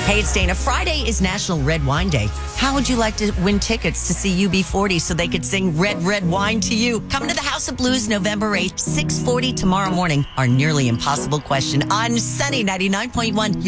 Hey, it's Dana. Friday is National Red Wine Day. How would you like to win tickets to see UB40 so they could sing Red, Red Wine to you? Come to the House of Blues November 8th, 6:40 tomorrow morning. Our nearly impossible question on Sunny 99.1.